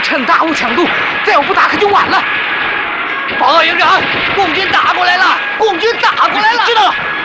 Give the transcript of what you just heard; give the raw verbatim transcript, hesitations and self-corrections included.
趁大雾抢渡，再我不打可就晚了。报告营长，共军打过来了！共军打过来了！ 知道了。